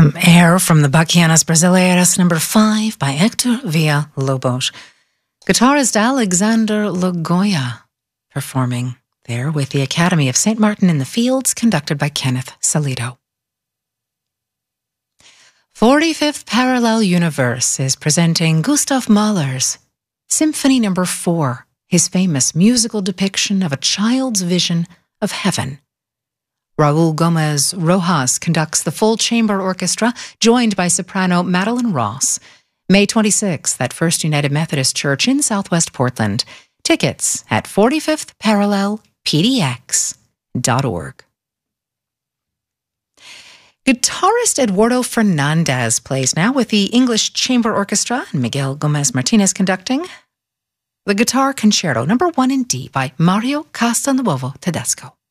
Air from the Bachianas Brasileiras number 5 by Hector Villa-Lobos. Guitarist Alexander Lagoya performing there with the Academy of St. Martin in the Fields, conducted by Kenneth Salido. 45th Parallel Universe is presenting Gustav Mahler's Symphony No. 4, his famous musical depiction of a child's vision of heaven. Raul Gomez Rojas conducts the full chamber orchestra, joined by soprano Madeline Ross. May 26th at First United Methodist Church in Southwest Portland. Tickets at 45thparallelpdx.org. Guitarist Eduardo Fernandez plays now with the English Chamber Orchestra and Miguel Gomez Martinez conducting the Guitar Concerto No. 1 in D by Mario Castelnuovo Tedesco.